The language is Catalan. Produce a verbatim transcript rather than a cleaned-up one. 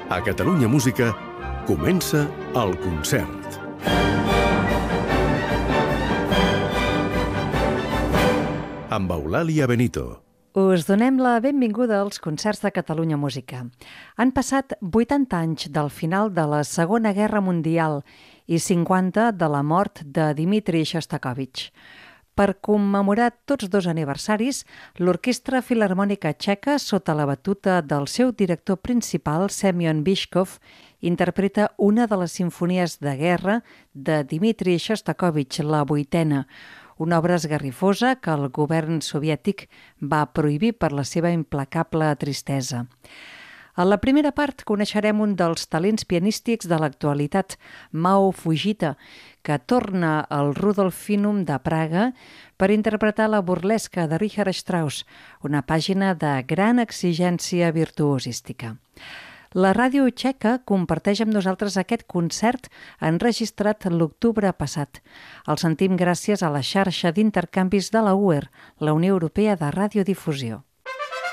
A Catalunya Música comença el concert. Amb Eulàlia Benito. Us donem la benvinguda als concerts de Catalunya Música. Han passat vuitanta anys del final de la Segona Guerra Mundial i cinquanta de la mort de Dmitri Xostakóvitx. Per commemorar tots dos aniversaris, l'Orquestra Filharmònica Txeca, sota la batuta del seu director principal, Semyon Bychkov, interpreta una de les simfonies de guerra de Dmitri Xostakóvitx, la vuitena, una obra esgarrifosa que el govern soviètic va prohibir per la seva implacable tristesa. A la primera part coneixerem un dels talents pianístics de l'actualitat, Mao Fujita, que torna al Rudolfinum de Praga per interpretar la burlesca de Richard Strauss, una pàgina de gran exigència virtuosística. La ràdio txeca comparteix amb nosaltres aquest concert enregistrat l'octubre passat. El sentim gràcies a la xarxa d'intercanvis de la U E R, la Unió Europea de Radiodifusió.